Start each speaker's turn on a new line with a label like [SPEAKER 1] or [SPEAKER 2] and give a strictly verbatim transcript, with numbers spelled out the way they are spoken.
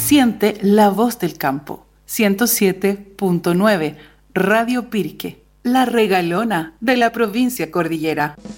[SPEAKER 1] Siente la voz del campo. ciento siete punto nueve Radio Pirque, la regalona de la provincia cordillera.